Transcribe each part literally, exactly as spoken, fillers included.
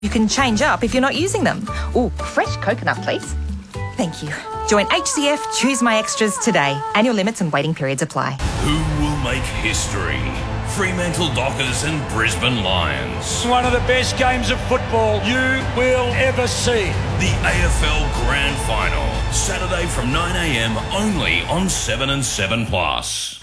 You can change up if you're not using them. Ooh, fresh coconut, please. Thank you. Join H C F Choose My Extras today. Annual limits and waiting periods apply. Who will make history? Fremantle Dockers and Brisbane Lions. One of the best games of football you will ever see. The A F L Grand Final. Saturday from nine a m only on seven and seven plus.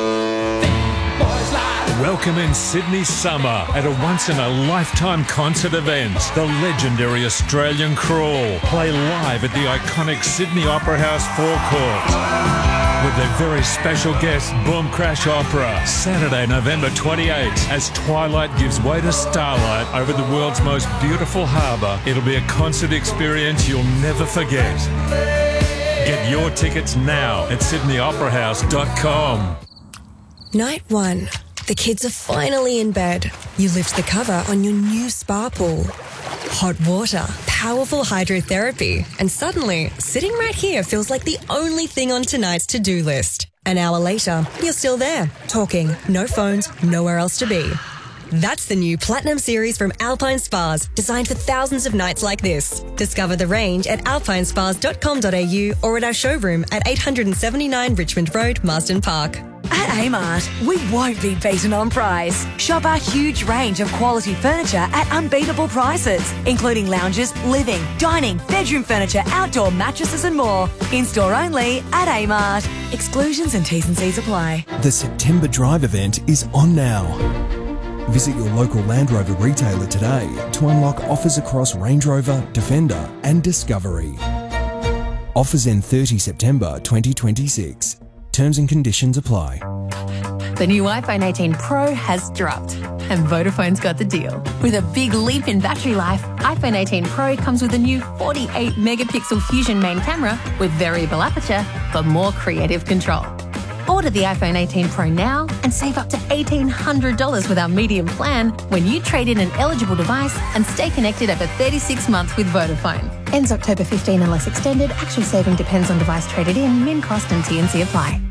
Welcome in Sydney summer at a once-in-a-lifetime concert event. The legendary Australian Crawl play live at the iconic Sydney Opera House forecourt with their very special guest, Boom Crash Opera, Saturday, November twenty-eighth, as twilight gives way to starlight over the world's most beautiful harbour. It'll be a concert experience you'll never forget. Get your tickets now at sydney opera house dot com. Night one. The kids are finally in bed. You lift the cover on your new spa pool. Hot water, powerful hydrotherapy, and suddenly, sitting right here feels like the only thing on tonight's to-do list. An hour later, you're still there, talking, no phones, nowhere else to be. That's the new Platinum Series from Alpine Spas, designed for thousands of nights like this. Discover the range at alpine spas dot com dot a u or at our showroom at eight seventy-nine Richmond Road, Marsden Park. At Amart, we won't be beaten on price. Shop our huge range of quality furniture at unbeatable prices, including lounges, living, dining, bedroom furniture, outdoor mattresses and more. In-store only at Amart. Exclusions and T's and C's apply. The September Drive event is on now. Visit your local Land Rover retailer today to unlock offers across Range Rover, Defender and Discovery. Offers end thirtieth September twenty twenty-six. Terms and conditions apply. The new iPhone eighteen Pro has dropped, and Vodafone's got the deal. With a big leap in battery life, iPhone eighteen Pro comes with a new forty-eight megapixel Fusion main camera with variable aperture for more creative control. Order the iPhone eighteen Pro now and save up to eighteen hundred dollars with our medium plan when you trade in an eligible device and stay connected over thirty-six months with Vodafone. Ends October fifteenth unless extended. Actual saving depends on device traded in. Min cost and T and C apply.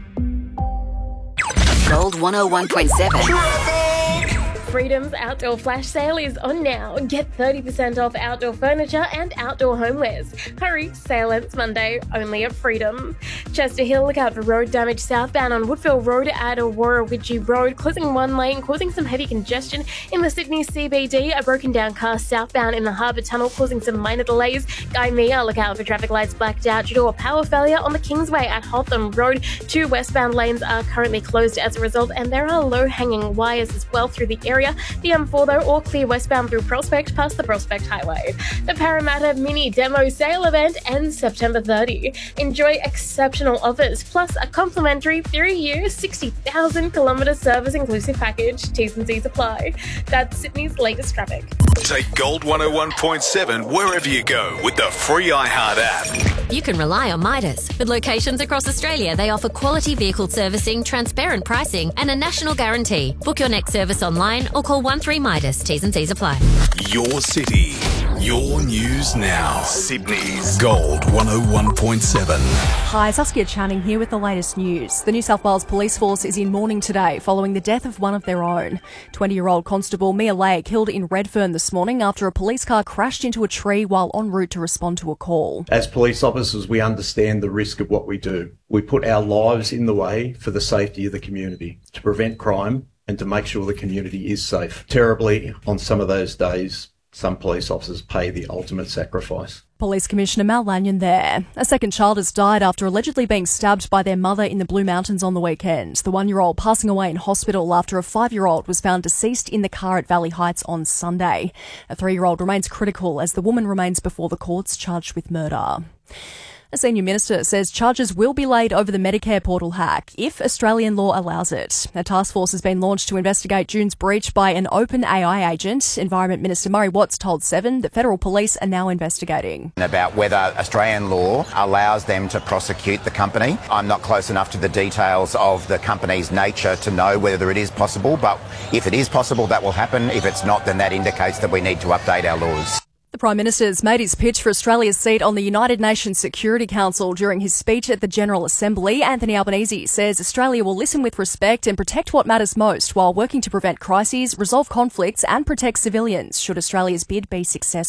Gold one oh one point seven. Freedom's outdoor flash sale is on now. Get thirty percent off outdoor furniture and outdoor homewares. Hurry, sale ends Monday, only at Freedom. Chester Hill, look out for road damage southbound on Woodville Road at Aurora Widgie Road, closing one lane, causing some heavy congestion in the Sydney C B D. A broken down car southbound in the Harbour Tunnel, causing some minor delays. Guy Mia, look out for traffic lights blacked out due to a power failure on the Kingsway at Hotham Road. Two westbound lanes are currently closed as a result, and there are low-hanging wires as well through the area. The M four though, all clear westbound through Prospect past the Prospect Highway. The Parramatta Mini Demo Sale event ends September thirtieth. Enjoy exceptional offers, plus a complimentary three-year, sixty thousand kilometre service inclusive package. T's and C's apply. That's Sydney's latest traffic. Take Gold one oh one point seven wherever you go with the free iHeart app. You can rely on Midas. With locations across Australia, they offer quality vehicle servicing, transparent pricing and a national guarantee. Book your next service online or call one three Midas. T's and C's apply. Your city, your news now. Sydney's Gold one oh one point seven. Hi, Saskia Channing here with the latest news. The New South Wales Police Force is in mourning today following the death of one of their own. twenty-year-old Constable Mia Lay killed in Redfern this morning after a police car crashed into a tree while en route to respond to a call. As police officers, we understand the risk of what we do. We put our lives in the way for the safety of the community, to prevent crime and to make sure the community is safe. Terribly, on some of those days, some police officers pay the ultimate sacrifice. Police Commissioner Mal Lanyon there. A second child has died after allegedly being stabbed by their mother in the Blue Mountains on the weekend. The one-year-old passing away in hospital after a five-year-old was found deceased in the car at Valley Heights on Sunday. A three-year-old remains critical as the woman remains before the courts charged with murder. A senior minister says charges will be laid over the Medicare portal hack if Australian law allows it. A task force has been launched to investigate June's breach by an open A I agent. Environment Minister Murray Watts told Seven that federal police are now investigating. About whether Australian law allows them to prosecute the company. I'm not close enough to the details of the company's nature to know whether it is possible, but if it is possible, that will happen. If it's not, then that indicates that we need to update our laws. The Prime Minister's made his pitch for Australia's seat on the United Nations Security Council during his speech at the General Assembly. Anthony Albanese says Australia will listen with respect and protect what matters most while working to prevent crises, resolve conflicts and protect civilians should Australia's bid be successful.